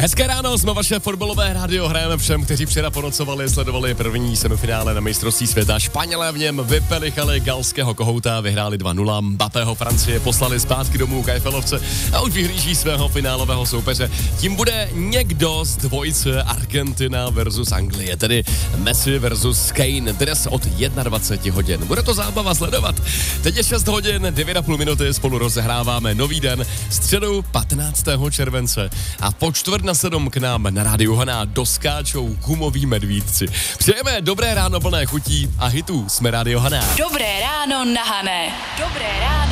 Hezké ráno, jsme vaše fotbalové rádio, hrajeme všem, kteří včera ponocovali, sledovali první semifinále na mistrovství světa. Španělé v něm vypelichali galského kohouta, vyhráli 2-0, Mbappého Francie poslali zpátky domů k Eiffelovce a už vyhlíží svého finálového soupeře. Tím bude někdo z dvojice Argentina versus Anglie, tedy Messi versus Kane, dnes od 21 hodin. Bude to zábava sledovat. Teď je 6 hodin, 9,5 minuty, spolu rozehráváme nový den, středu 15. července a po 6:45 k nám na rádiu Haná doskáčou gumoví medvídci. Přejeme dobré ráno plné chutí a hitů, jsme rádio Haná. Dobré ráno na Hané. Dobré ráno